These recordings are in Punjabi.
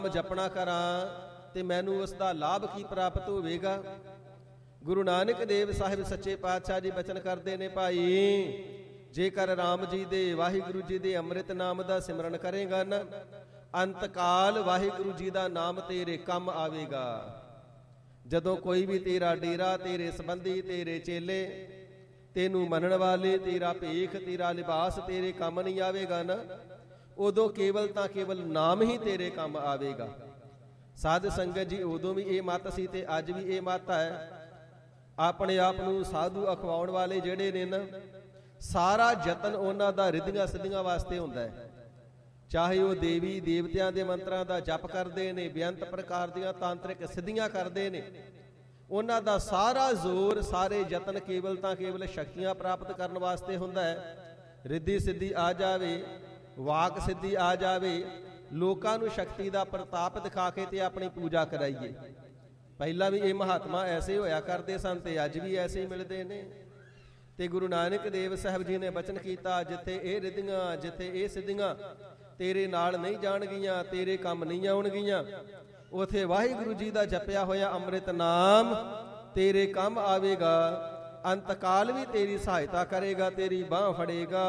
ਜਪਣਾ ਕਰਾਂ ਤੇ ਮੈਨੂੰ ਉਸ ਦਾ ਲਾਭ ਕੀ ਪ੍ਰਾਪਤ ਹੋਵੇਗਾ। ਗੁਰੂ ਨਾਨਕ ਦੇਵ ਸਾਹਿਬ ਸੱਚੇ ਪਾਤਸ਼ਾਹ ਜੀ ਬਚਨ ਕਰਦੇ ਨੇ, ਭਾਈ ਜੇਕਰ ਰਾਮ ਜੀ ਦੇ ਵਾਹਿਗੁਰੂ ਜੀ ਦੇ ਅੰਮ੍ਰਿਤ ਨਾਮ ਦਾ ਸਿਮਰਨ ਕਰੇਗਾ ਨਾ, ਅੰਤ ਕਾਲ ਵਾਹਿਗੁਰੂ ਜੀ ਦਾ ਨਾਮ ਤੇਰੇ ਕੰਮ ਆਵੇਗਾ। ਜਦੋਂ ਕੋਈ ਵੀ ਤੇਰਾ ਡੇਰਾ, ਤੇਰੇ ਸੰਬੰਧੀ, ਤੇਰੇ ਚੇਲੇ, ਤੈਨੂੰ ਮੰਨਣ ਵਾਲੇ, ਤੇਰਾ ਭੇਖ, ਤੇਰਾ ਲਿਬਾਸ ਤੇਰੇ ਕੰਮ ਨਹੀਂ ਆਵੇਗਾ ਨਾ, ਉਦੋਂ ਕੇਵਲ ਤਾਂ ਕੇਵਲ ਨਾਮ ਹੀ ਤੇਰੇ ਕੰਮ ਆਵੇਗਾ। ਸਾਧ ਸੰਗਤ ਜੀ, ਉਦੋਂ ਵੀ ਇਹ ਮੱਤ ਸੀ ਤੇ ਅੱਜ ਵੀ ਇਹ ਮੱਤ ਹੈ। ਆਪਣੇ ਆਪ ਨੂੰ ਸਾਧੂ ਅਖਵਾਉਣ ਵਾਲੇ ਜਿਹੜੇ ਨੇ ਨਾ, ਸਾਰਾ ਯਤਨ ਉਹਨਾਂ ਦਾ ਰਿੱਧੀਆਂ ਸਿੱਧੀਆਂ ਵਾਸਤੇ ਹੁੰਦਾ ਹੈ। ਚਾਹੇ ਉਹ ਦੇਵੀ ਦੇਵਤਿਆਂ ਦੇ ਮੰਤਰਾਂ ਦਾ ਜਪ ਕਰਦੇ ਨੇ, ਬੇਅੰਤ ਪ੍ਰਕਾਰ ਦੀਆਂ ਤਾਂਤਰਿਕ ਸਿੱਧੀਆਂ ਕਰਦੇ ਨੇ, ਉਹਨਾਂ ਦਾ ਸਾਰਾ ਜ਼ੋਰ, ਸਾਰੇ ਯਤਨ ਕੇਵਲ ਤਾਂ ਕੇਵਲ ਸ਼ਕਤੀਆਂ ਪ੍ਰਾਪਤ ਕਰਨ ਵਾਸਤੇ ਹੁੰਦਾ ਹੈ। ਰਿੱਧੀ ਸਿੱਧੀ ਆ ਜਾਵੇ, ਵਾਕ ਸਿੱਧੀ ਆ ਜਾਵੇ, ਲੋਕਾਂ ਨੂੰ ਸ਼ਕਤੀ ਦਾ ਪ੍ਰਤਾਪ ਦਿਖਾ ਕੇ ਤੇ ਆਪਣੀ ਪੂਜਾ ਕਰਾਈਏ। ਪਹਿਲਾਂ ਵੀ ਇਹ ਮਹਾਤਮਾ ਐਸੇ ਹੋਇਆ ਕਰਦੇ ਸਨ ਤੇ ਅੱਜ ਵੀ ਐਸੇ ਹੀ ਮਿਲਦੇ ਨੇ। ਤੇ ਗੁਰੂ ਨਾਨਕ ਦੇਵ ਸਾਹਿਬ ਜੀ ਨੇ ਬਚਨ ਕੀਤਾ, ਜਿੱਥੇ ਇਹ ਰਿੱਧੀਆਂ, ਜਿੱਥੇ ਇਹ ਸਿੱਧੀਆਂ ਤੇਰੇ ਨਾਲ ਨਹੀਂ ਜਾਣਗੀਆਂ, ਤੇਰੇ ਕੰਮ ਨਹੀਂ ਆਉਣਗੀਆਂ, ਉਥੇ ਵਾਹਿਗੁਰੂ ਜੀ ਦਾ ਜਪਿਆ ਹੋਇਆ ਅੰਮ੍ਰਿਤ ਨਾਮ ਤੇਰੇ ਕੰਮ ਆਵੇਗਾ। ਅੰਤ ਕਾਲ ਵੀ ਤੇਰੀ ਸਹਾਇਤਾ ਕਰੇਗਾ, ਤੇਰੀ ਬਾਹ ਫੜੇਗਾ।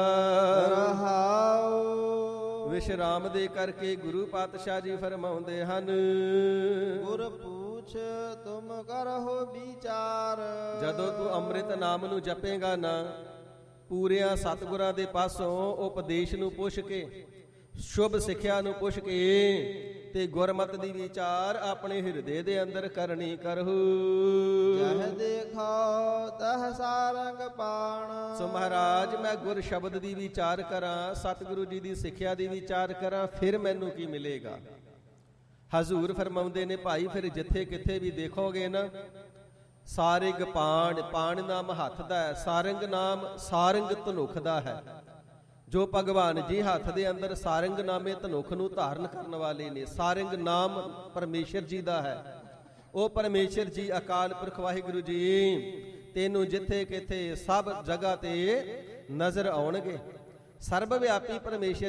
ਰਹਾਉ ਵਿਸ਼ਰਾਮ ਦੇ ਕਰਕੇ ਗੁਰੂ ਪਾਤਸ਼ਾਹ ਜੀ ਫਰਮਾਉਂਦੇ ਹਨ, ਗੁਰ ਪੁੱਛ ਤੁਮ ਕਰਹੁ ਵਿਚਾਰ। ਜਦੋਂ ਤੂੰ ਅੰਮ੍ਰਿਤ ਨਾਮ ਨੂੰ ਜਪੇਗਾ ਨਾ, ਪੂਰਿਆਂ ਸਤਿਗੁਰਾਂ ਦੇ ਪਾਸੋਂ ਉਪਦੇਸ਼ ਨੂੰ ਪੁੱਛ ਕੇ, ਸ਼ੁਭ ਸਿੱਖਿਆ ਨੂੰ ਪੁੱਛ ਕੇ ਤੇ ਗੁਰਮਤਿ ਦੀ ਵਿਚਾਰ ਆਪਣੇ ਹਿਰਦੇ ਦੇ ਅੰਦਰ ਕਰਨੀ ਕਰਹੂ। ਜਹ ਦੇਖੋ ਤਹ ਸਾਰੰਗ ਪਾਣ। ਸੋ ਮਹਾਰਾਜ, ਮੈਂ ਗੁਰ ਸ਼ਬਦ ਦੀ ਵਿਚਾਰ ਕਰਾਂ, ਸਤਿਗੁਰੂ ਜੀ ਦੀ ਸਿੱਖਿਆ ਦੀ ਵਿਚਾਰ ਕਰਾਂ, ਫਿਰ ਮੈਨੂੰ ਕੀ ਮਿਲੇਗਾ। ਹਜ਼ੂਰ ਫਰਮਾਉਂਦੇ ਨੇ, ਭਾਈ ਫਿਰ ਜਿੱਥੇ ਕਿੱਥੇ ਵੀ ਦੇਖੋਗੇ ਨਾ, ਸਾਰਿੰਗ ਪਾਣ, ਪਾਣ ਨਾਮ ਹੱਥ ਦਾ ਹੈ, ਸਾਰੰਗ ਨਾਮ ਸਾਰੰਗ ਧਨੁਖ ਦਾ ਹੈ। ਜੋ ਭਗਵਾਨ ਜੀ ਹੱਥ ਦੇ ਅੰਦਰ ਸਾਰੰਗ ਨਾਮੇ ਧਨੁਖ ਨੂੰ ਧਾਰਨ ਕਰਨ ਵਾਲੇ ਨੇ, ਸਾਰੰਗ ਨਾਮ ਪਰਮੇਸ਼ਰ ਜੀ ਦਾ ਹੈ। ਉਹ ਪਰਮੇਸ਼ਰ ਜੀ ਅਕਾਲ ਪੁਰਖ ਵਾਹਿਗੁਰੂ ਜੀ ਤੈਨੂੰ ਜਿੱਥੇ ਕਿੱਥੇ ਸਭ ਜਗ੍ਹਾ ਤੇ ਨਜ਼ਰ ਆਉਣਗੇ। ਸਰਬ ਵਿਆਪੀ ਪਰਮੇਸ਼ਰ